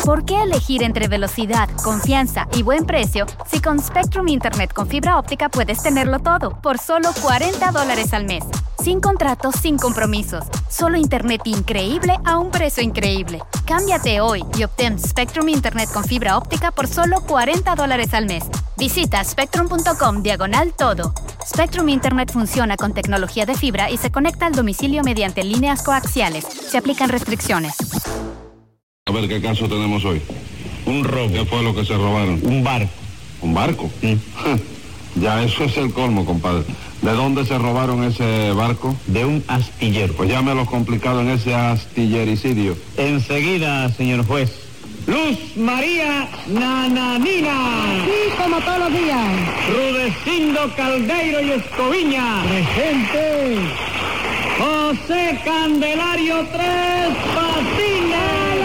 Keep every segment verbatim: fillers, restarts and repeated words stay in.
¿Por qué elegir entre velocidad, confianza y buen precio si con Spectrum Internet con fibra óptica puedes tenerlo todo por solo cuarenta dólares al mes? Sin contratos, sin compromisos. Solo Internet increíble a un precio increíble. Cámbiate hoy y obtén Spectrum Internet con fibra óptica por solo cuarenta dólares al mes. Visita spectrum.com diagonal todo. Spectrum Internet funciona con tecnología de fibra y se conecta al domicilio mediante líneas coaxiales. Se aplican restricciones. A ver, ¿qué caso tenemos hoy? Un robo. ¿Qué fue lo que se robaron? Un barco. ¿Un barco? Sí. Ya, eso es el colmo, compadre. ¿De dónde se robaron ese barco? De un astillero. Pues ya me lo complicado en ese astillericidio. Enseguida, señor juez. Luz María Nananina. Sí, como todos los días. Rudecindo Caldeiro y Escoviña. Presente. José Candelario Tres Patines.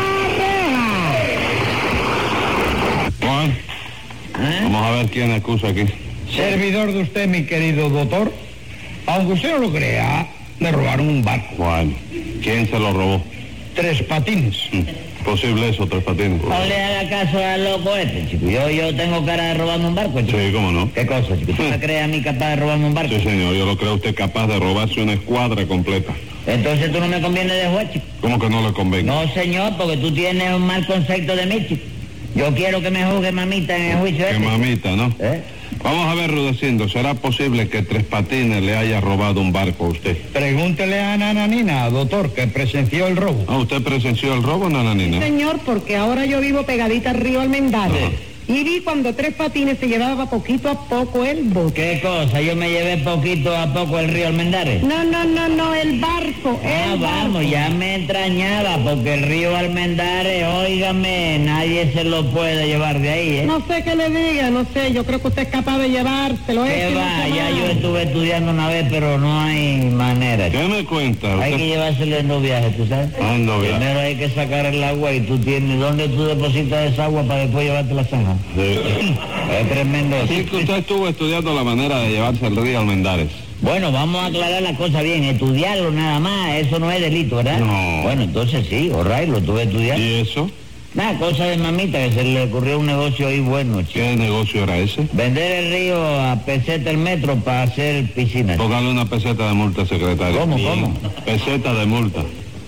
Bueno, ¿Eh? vamos a ver quién acusa aquí. Servidor de usted, mi querido doctor. Aunque usted no lo crea, le robaron un barco. Bueno, ¿quién se lo robó? Tres Patines. Posible eso, Tres Patines. No le haga caso al loco este, chico. Yo, yo tengo cara de robarme un barco, chico. Sí, cómo no. ¿Qué cosa, chico? ¿Tú me crees a mí capaz de robarme un barco? Sí, señor, yo lo creo usted capaz de robarse una escuadra completa. Entonces tú no me convienes de juez, chico. ¿Cómo que no le convenga? No, señor, porque tú tienes un mal concepto de mí, chico. Yo quiero que me juzgue mamita en el juicio Que este. mamita, ¿no? ¿Eh? Vamos a ver, Rudecindo, ¿será posible que Tres Patines le haya robado un barco a usted? Pregúntele a Nananina, doctor, que presenció el robo. Ah, ¿usted presenció el robo, Nananina? Señor, porque ahora yo vivo pegadita al río Almendares. Ajá. Y vi cuando Tres Patines se llevaba poquito a poco el bote. ¿Qué cosa? Yo me llevé poquito a poco el río Almendares. No, no, no, no, el barco, Ah, el vamos, barco. ya me extrañaba, porque el río Almendares, óigame, nadie se lo puede llevar de ahí, ¿eh? No sé qué le diga, no sé, yo creo que usted es capaz de llevárselo. ¿Qué es que no va? se Ya va. yo estuve estudiando una vez, pero no hay manera. ¿Qué me cuenta? Hay Usted- que llevárselo en dos viajes, ¿tú sabes? Ah, en dos viajes. Primero hay que sacar el agua y tú tienes... ¿Dónde tú depositas esa agua para después llevarte la zanja? Sí. Es tremendo. Así que usted estuvo estudiando la manera de llevarse el río Almendares. Bueno, vamos a aclarar la cosa bien. Estudiarlo nada más, eso no es delito, ¿verdad? No. Bueno, entonces sí, alright, lo tuve estudiando. ¿Y eso? Nada, cosa de mamita, que se le ocurrió un negocio ahí bueno, chico. ¿Qué negocio era ese? Vender el río a peseta el metro para hacer piscina. Póngale una peseta de multa, secretario. ¿Cómo, Bien. cómo? Peseta de multa.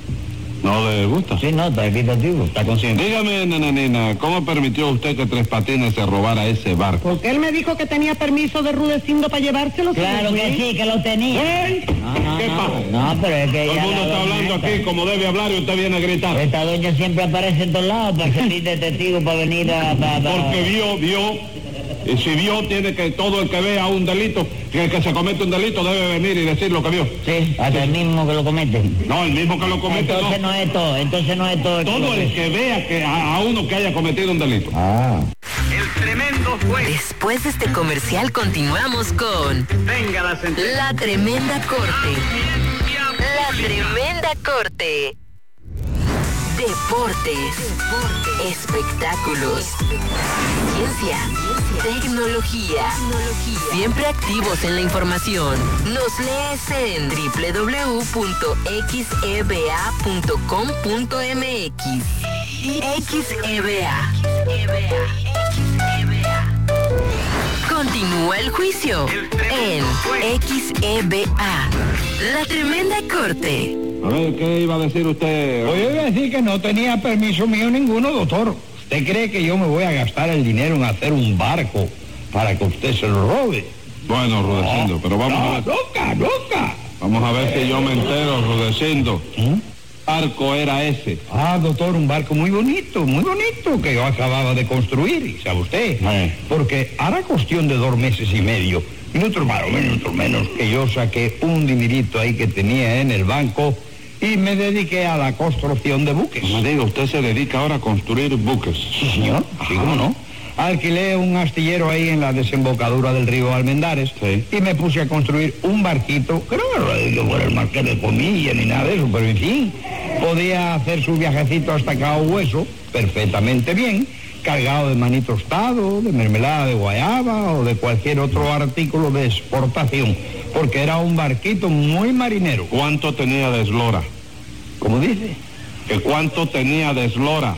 ¿No le gusta? Sí, no, está equitativo, está consciente. Dígame, Nananina, ¿cómo permitió usted que Tres Patines se robara ese barco? Porque él me dijo que tenía permiso de Rudecindo para llevárselo. Claro señor que juez. sí, que lo tenía. ¡Ey! No, no, ¿Qué no, pasa? no, pero es que Todo el ya mundo la está doña hablando esta- aquí como debe hablar y usted viene a gritar. Esta doña siempre aparece en todos lados para servir de testigo, para venir a... pa- pa- Porque vio, vio, y si vio, tiene que todo el que vea un delito, que, que se comete un delito, debe venir y decir lo que vio. Sí, hasta el mismo que lo comete. No, el mismo que lo comete, Entonces no. no es todo, entonces no es todo. el que Todo lo el comete. que vea que a, a uno que haya cometido un delito. Ah. El tremendo juez. Después de este comercial continuamos con Venga la sentencia. La Tremenda Corte. La Tremenda Corte. Deportes, espectáculos, ciencia, tecnología, siempre activos en la información. Nos lees en doble u doble u doble u punto x e b a punto com punto m x. X E B A. Continúa el juicio en X E B A. La Tremenda Corte. A ver, ¿qué iba a decir usted? Pues yo iba a decir que no tenía permiso mío ninguno, doctor. ¿Usted cree que yo me voy a gastar el dinero en hacer un barco para que usted se lo robe? Bueno, Rudecindo, pero vamos a No, ver. nunca, nunca. Vamos a ver si yo me entero, Rudecindo. ¿Mm? Barco era ese. Ah, doctor, un barco muy bonito, muy bonito, que yo acababa de construir, ¿y sabe usted? Eh. Porque hará cuestión de dos meses y medio, minutos más o minutos menos, que yo saqué un dinerito ahí que tenía en el banco y me dediqué a la construcción de buques. No me diga, usted se dedica ahora a construir buques. Sí, señor, sí, cómo no. Alquilé un astillero ahí en la desembocadura del río Almendares, Sí. y me puse a construir un barquito, que no me lo fuera el marqués de comilla ni nada de eso, pero en fin, podía hacer su viajecito hasta Cabo Hueso perfectamente bien, cargado de maní tostado, de mermelada de guayaba o de cualquier otro artículo de exportación, porque era un barquito muy marinero. ¿Cuánto tenía de eslora? ¿Cómo dice? ¿Que cuánto tenía de eslora?